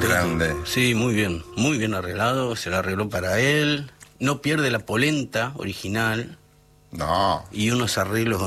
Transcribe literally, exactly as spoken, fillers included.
Grande. Sí, muy bien, muy bien arreglado, se lo arregló para él, no pierde la polenta original. No. Y unos arreglos